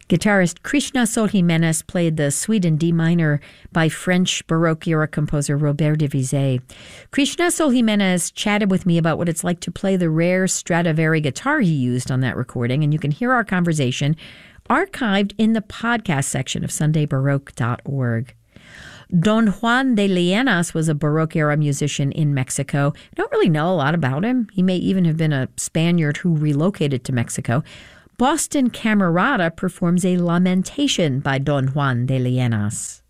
Guitarist Krishna Sol Jimenez played the Suite in D minor by French Baroque-era composer Robert de Vizet. Krishna Sol Jimenez chatted with me about what it's like to play the rare Stradivari guitar he used on that recording, and you can hear our conversation archived in the podcast section of SundayBaroque.org. Don Juan de Lienas was a Baroque-era musician in Mexico. I don't really know a lot about him. He may even have been a Spaniard who relocated to Mexico. Boston Camerata performs a lamentation by Don Juan de Lienas.